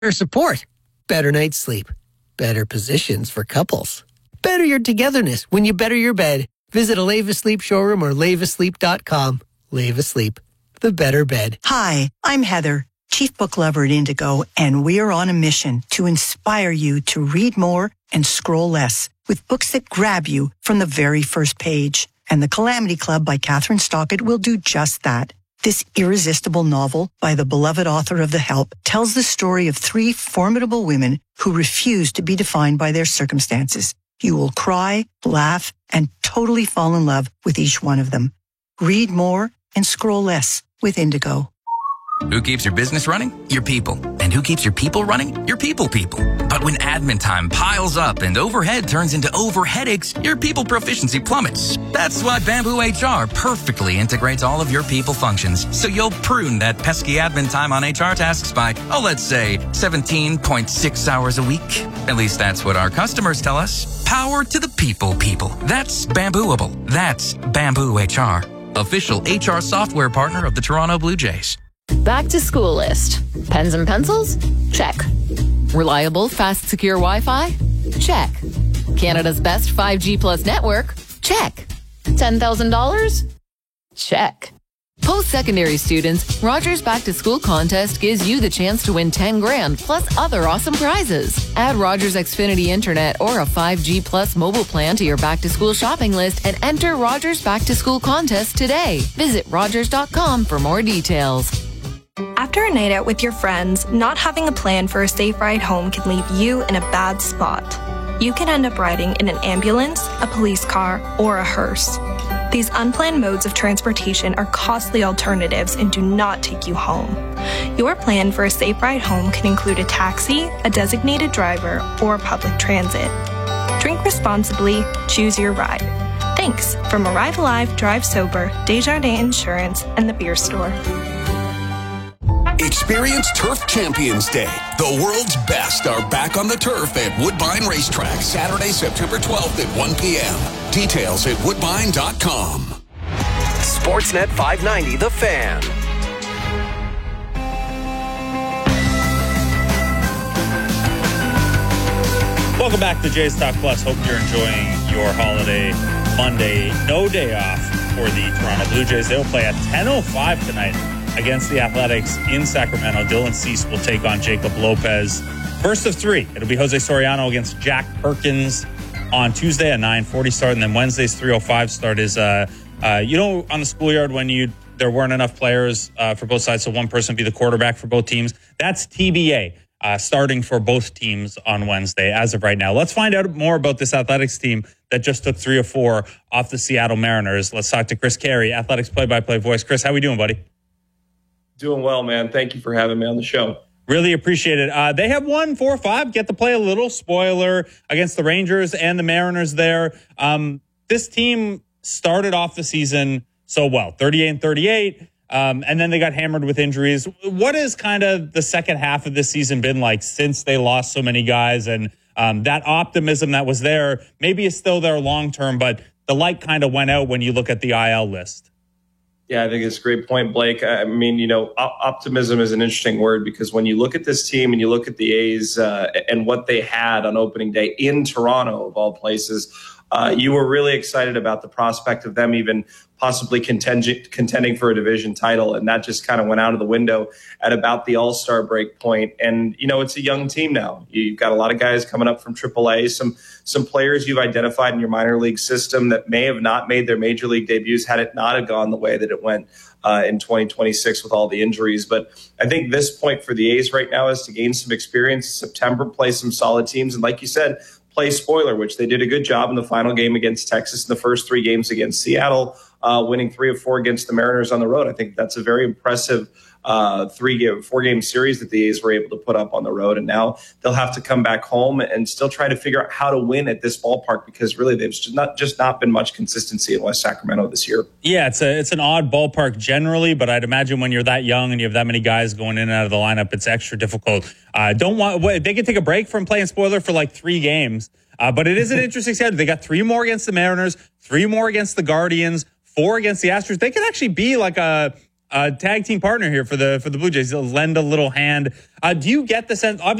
support, better night's sleep, better positions for couples. Better your togetherness when you better your bed. Visit a Leva Sleep showroom or levasleep.com. Leva Sleep, the better bed. Hi, I'm Heather, Chief Book Lover at Indigo, and we are on a mission to inspire you to read more and scroll less with books that grab you from the very first page. And The Calamity Club by Catherine Stockett will do just that. This irresistible novel by the beloved author of The Help tells the story of 3 formidable women who refuse to be defined by their circumstances. You will cry, laugh, and totally fall in love with each one of them. Read more and scroll less with Indigo. Who keeps your business running? Your people. And who keeps your people running? Your people. But when admin time piles up and overhead turns into overheadaches, your people proficiency plummets. That's why Bamboo HR perfectly integrates all of your people functions, so you'll prune that pesky admin time on HR tasks by, let's say, 17.6 hours a week. At least that's what our customers tell us. Power to the people. That's Bambooable. That's Bamboo HR. Official HR software partner of the Toronto Blue Jays. Back to school list. Pens and pencils? Check. Reliable, fast, secure Wi-Fi? Check. Canada's best 5G plus network? Check. $10,000? Check. Post-secondary students, Rogers Back to School contest gives you the chance to win 10 grand plus other awesome prizes. Add Rogers Xfinity Internet or a 5G plus mobile plan to your back to school shopping list and enter Rogers Back to School contest today. Visit rogers.com for more details. After a night out with your friends, not having a plan for a safe ride home can leave you in a bad spot. You can end up riding in an ambulance, a police car, or a hearse. These unplanned modes of transportation are costly alternatives and do not take you home. Your plan for a safe ride home can include a taxi, a designated driver, or public transit. Drink responsibly, choose your ride. Thanks from Arrive Alive, Drive Sober, Desjardins Insurance, and the Beer Store. Experience Turf Champions Day. The world's best are back on the turf at Woodbine Racetrack, Saturday, September 12th at 1 p.m. Details at woodbine.com. Sportsnet 590, The Fan. Welcome back to Jays Talk Plus. Hope you're enjoying your holiday Monday. No day off for the Toronto Blue Jays. They'll play at 10:05 tonight against the Athletics in Sacramento. Dylan Cease will take on Jacob Lopez. First of 3. It'll be Jose Soriano against Jack Perkins on Tuesday, a 9:40 start, and then Wednesday's 3:05 start is, on the schoolyard when there weren't enough players for both sides, so one person be the quarterback for both teams. That's TBA, starting for both teams on Wednesday as of right now. Let's find out more about this Athletics team that just took 3 of 4 off the Seattle Mariners. Let's talk to Chris Carey, Athletics play-by-play voice. Chris, how we doing, buddy? Doing well, man. Thank you for having me on the show. Really appreciate it. They have won 4-5. Get to play a little spoiler against the Rangers and the Mariners there. This team started off the season so well, 38-38, and then they got hammered with injuries. What has kind of the second half of this season been like since they lost so many guys? And that optimism that was there maybe is still there long-term, but the light kind of went out when you look at the IL list. Yeah, I think it's a great point, Blake. I mean, optimism is an interesting word because when you look at this team and you look at the A's and what they had on opening day in Toronto, of all places, you were really excited about the prospect of them even possibly contending for a division title. And that just kind of went out of the window at about the All-Star break point. And, it's a young team now. You've got a lot of guys coming up from AAA, some players you've identified in your minor league system that may have not made their major league debuts had it not have gone the way that it went in 2026 with all the injuries. But I think this point for the A's right now is to gain some experience in September, play some solid teams. And like you said, play spoiler, which they did a good job in the final game against Texas, in the first 3 games against Seattle, winning 3 of 4 against the Mariners on the road. I think that's a very impressive 4-game series that the A's were able to put up on the road. And now they'll have to come back home and still try to figure out how to win at this ballpark because really there's just not been much consistency in West Sacramento this year. Yeah, it's an odd ballpark generally, but I'd imagine when you're that young and you have that many guys going in and out of the lineup, it's extra difficult. They can take a break from playing spoiler for like 3 games. But it is an interesting schedule. They got 3 more against the Mariners, 3 more against the Guardians, 4 against the Astros. They could actually be like a tag team partner here for the Blue Jays. They'll lend a little hand. Do you get the sense?